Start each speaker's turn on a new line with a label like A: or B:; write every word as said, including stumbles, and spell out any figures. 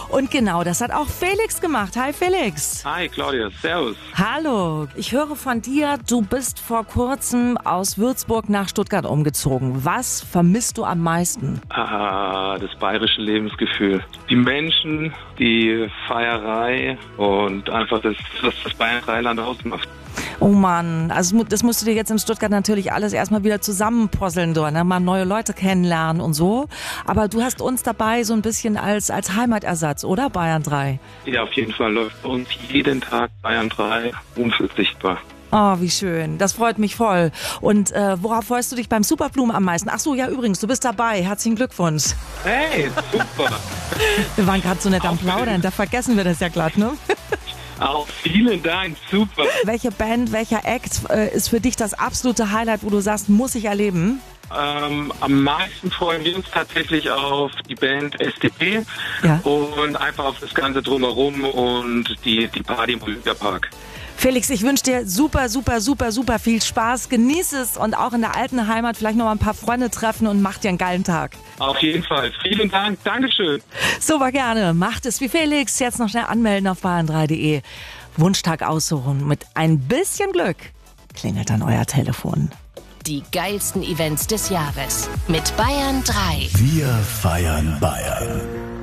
A: Und genau das hat auch Felix gemacht. Hi Felix.
B: Hi Claudia, servus.
A: Hallo, ich höre von dir, du bist vor kurzem aus Würzburg nach Stuttgart umgezogen. Was vermisst du am meisten?
B: Ah, das bayerische Lebensgefühl. Die Menschen, die Feierei und einfach das, was das Bayern-Rheinland ausmacht.
A: Oh Mann, also das musst du dir jetzt in Stuttgart natürlich alles erstmal wieder zusammenpuzzeln, so, ne? Mal neue Leute kennenlernen und so. Aber du hast uns dabei so ein bisschen als, als Heimatersatz, oder? Bayern drei.
B: Ja, auf jeden Fall läuft bei uns jeden Tag Bayern drei unverzichtbar.
A: Oh, wie schön. Das freut mich voll. Und äh, worauf freust du dich beim Superblumen am meisten? Ach so, ja übrigens, du bist dabei. Herzlichen Glückwunsch.
B: Hey, super.
A: Wir waren gerade so nett am
B: Auch
A: Plaudern, da vergessen wir das ja glatt, ne?
B: Auch vielen Dank, super.
A: Welche Band, welcher Act äh, ist für dich das absolute Highlight, wo du sagst, muss ich erleben?
B: Ähm, am meisten freuen wir uns tatsächlich auf die Band S D P
A: Ja.
B: und einfach auf das Ganze drumherum und die, die Party im Olympiapark.
A: Felix, ich wünsche dir super, super, super, super viel Spaß. Genieß es und auch in der alten Heimat vielleicht noch mal ein paar Freunde treffen und mach dir einen geilen Tag.
B: Auf jeden Fall. Vielen Dank. Dankeschön.
A: Super gerne. Macht es wie Felix. Jetzt noch schnell anmelden auf bayern drei punkt de. Wunschtag aussuchen. Mit ein bisschen Glück klingelt dann euer Telefon.
C: Die geilsten Events des Jahres mit Bayern drei.
D: Wir feiern Bayern.